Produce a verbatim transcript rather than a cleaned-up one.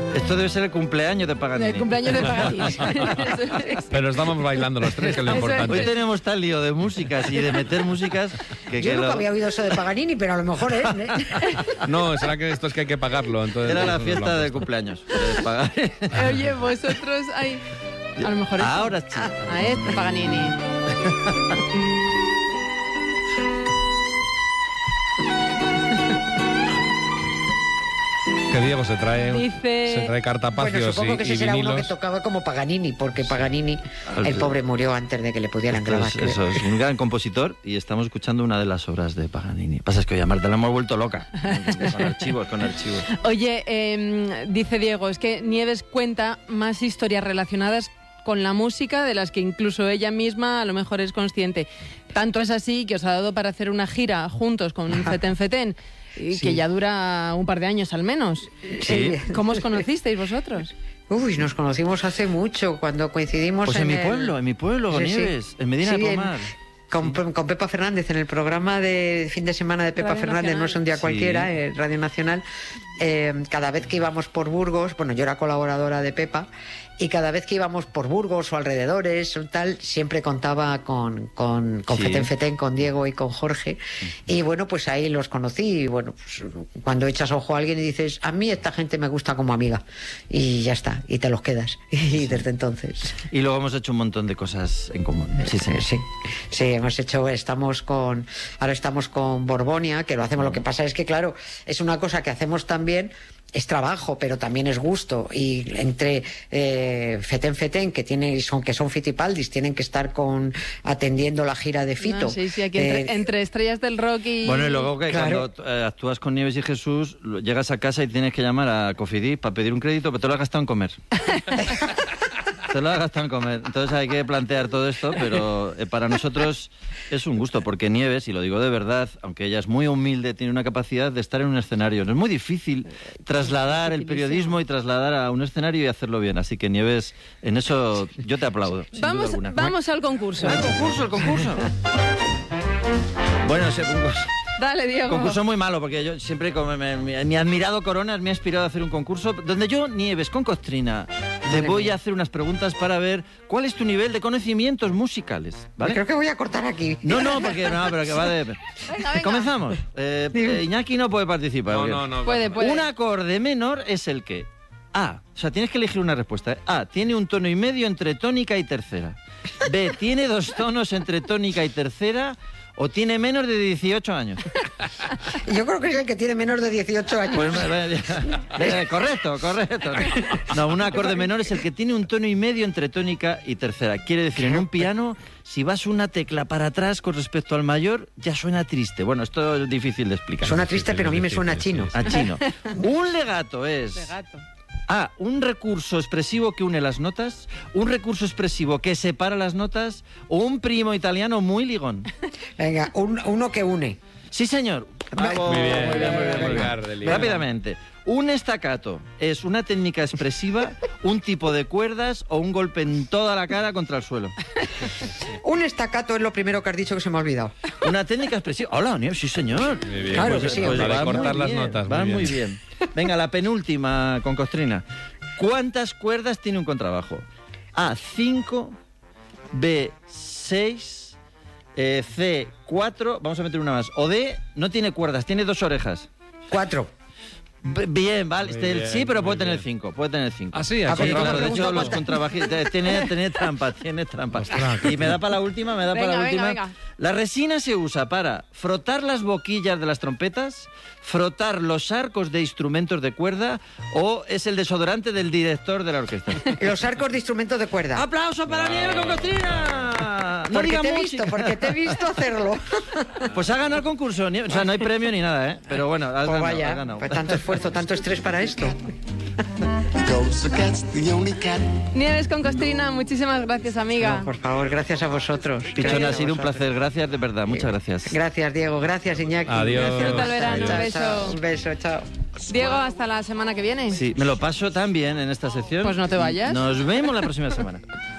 Esto debe ser el cumpleaños de Paganini. El cumpleaños de Paganini. Pero estamos bailando los tres, que es lo Eso es. importante. Hoy tenemos tal lío de músicas y de meter músicas que... Yo que nunca lo... había oído eso de Paganini, pero a lo mejor es, ¿eh? No, será que esto es que hay que pagarlo. Entonces, Era la nos lo fiesta han de puesto. cumpleaños. Puedes pagar. Oye, vosotros hay... A lo mejor es... Ahora sí. A este Paganini. Que Diego se trae, Dice- se trae cartapacios Bueno, supongo y, que y ese será uno que vinilos. tocaba como Paganini, porque Paganini, el pobre, murió antes de que le pudieran Esto grabar. es, eso es un gran compositor y estamos escuchando una de las obras de Paganini. Pasa es que hoy a Marta la hemos vuelto loca. Con archivos, con archivos. Oye, eh, dice Diego, es que Nieves cuenta más historias relacionadas con la música de las que incluso ella misma a lo mejor es consciente. Tanto es así que os ha dado para hacer una gira juntos con Feten Feten, y Sí. que ya dura un par de años al menos. Sí. ¿Cómo os conocisteis vosotros? Uy, nos conocimos hace mucho, cuando coincidimos Pues en, mi el- pueblo, en mi pueblo, Sí, sí. Nieves, en Medina Sí, de en- Pomar. Con, con Pepa Fernández, en el programa de fin de semana de Pepa Radio Fernández, Nacional. no es un día Sí. cualquiera, eh, Radio Nacional, eh, cada vez que íbamos por Burgos, bueno, yo era colaboradora de Pepa, y cada vez que íbamos por Burgos o alrededores o tal, siempre contaba con, con, con Sí. Feten Feten, con Diego y con Jorge, y bueno, pues ahí los conocí, y bueno, pues cuando echas ojo a alguien y dices, a mí esta gente me gusta como amiga, y ya está, y te los quedas, y desde entonces... Y luego hemos hecho un montón de cosas en común. Sí, sí. Sí, sí, hemos hecho, estamos con, ahora estamos con Borbonia, que lo hacemos, lo que pasa es que claro, es una cosa que hacemos también, es trabajo, pero también es gusto, y entre eh, Feten Feten, que tiene, son, que son Fitipaldis, tienen que estar con, atendiendo la gira de Fito. No, sí, sí, aquí entre, Eh, entre estrellas del rock y... Bueno, y luego que Claro. cuando eh, actúas con Nieves y Jesús, lo- llegas a casa y tienes que llamar a Cofidis para pedir un crédito, pero te lo has gastado en comer. Te lo has gastado en comer. Entonces hay que plantear todo esto, pero eh, para nosotros es un gusto, porque Nieves, y lo digo de verdad, aunque ella es muy humilde, tiene una capacidad de estar en un escenario. No es muy difícil trasladar el periodismo y trasladar a un escenario y hacerlo bien. Así que Nieves, en eso yo te aplaudo. sin duda Vamos, alguna. vamos al concurso. ¡Ah, el concurso, el concurso! Bueno, ese concurso... Dale, Diego. Concurso muy malo, porque yo siempre, como me- me- mi admirado Coronas me ha inspirado a hacer un concurso donde yo, Nieves, con Costrina, te voy a hacer unas preguntas para ver cuál es tu nivel de conocimientos musicales, ¿vale? Creo que voy a cortar aquí. No, no, porque no, pero que va de... Venga, venga. Comenzamos. Eh, eh, Iñaki no puede participar. No, porque- no, no. Puede, puede. Un acorde menor es el que A, o sea, tienes que elegir una respuesta. ¿eh? A, tiene un tono y medio entre tónica y tercera. B, tiene dos tonos entre tónica y tercera. O tiene menos de dieciocho años. Yo creo que es el que tiene menos de dieciocho años. Pues, eh, eh, correcto, correcto. No, un acorde menor es el que tiene un tono y medio entre tónica y tercera. Quiere decir, en un piano, si vas una tecla para atrás con respecto al mayor, ya suena triste. Bueno, esto es difícil de explicar. Suena triste, pero a mí me suena chino. A chino. Un legato es... De gato. A, un recurso expresivo que une las notas, un recurso expresivo que separa las notas o un primo italiano muy ligón. Venga, un- uno que une. Sí, señor. Bravo. Muy bien, muy bien, muy bien, muy bien. Ligar, de ligar. Rápidamente. Un estacato es una técnica expresiva, un tipo de cuerdas o un golpe en toda la cara contra el suelo. Un estacato es lo primero que has dicho que se me ha olvidado. Una técnica expresiva. Hola, Nieves, sí, señor. Muy bien. Claro Pues- que sí, pues hombre. la de va cortar muy las bien, notas. va muy muy bien. bien. Venga, la penúltima con Costrina. ¿Cuántas cuerdas tiene un contrabajo? A, cinco. B, seis. Eh, C, cuatro. Vamos a meter una más. O D, no tiene cuerdas, tiene dos orejas. Cuatro. B- Bien, vale. Muy este, bien, sí, pero muy puede tener bien. cinco. Puede tener cinco. Ah, sí, Ah, aquí pero Claro, la de pregunta hecho, los cuánta- contrabajistas tiene, tiene trampa, tiene trampa. Ostras, Y me da para la última, me da Venga, para la venga, última. venga. La resina se usa para frotar las boquillas de las trompetas, frotar los arcos de instrumentos de cuerda o es el desodorante del director de la orquesta. Los arcos de instrumentos de cuerda. ¡Aplauso para Nieves con Costrina! No porque diga te he música. visto, porque te he visto hacerlo. Pues ha ganado el concurso, Nieves. O sea, no hay premio ni nada, ¿eh? Pero bueno, has Pues ganado, vaya, has ganado. pues tanto esfuerzo, tanto estrés para esto. Nieves con Costrina, muchísimas gracias, amiga. No, por favor, gracias a vosotros. Pichón, Gracias ha a sido un vosotros. placer. Gracias, de verdad. Muchas gracias. Gracias, Diego. Gracias, Iñaki. Adiós. Disfruta el verano, Chao, un beso. chao. Un beso, chao. Diego, hasta la semana que viene. Sí, me lo paso tan bien en esta sección. Pues no te vayas. Nos vemos la próxima semana.